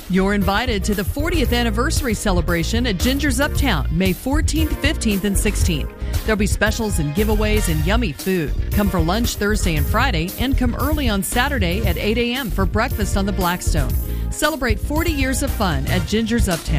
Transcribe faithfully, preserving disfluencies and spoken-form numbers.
You're invited to the fortieth anniversary celebration at Ginger's Uptown, May fourteenth, fifteenth, and sixteenth. There'll be specials and giveaways and yummy food. Come for lunch Thursday and Friday, and come early on Saturday at eight a.m. for breakfast on the Blackstone. Celebrate forty years of fun at Ginger's Uptown.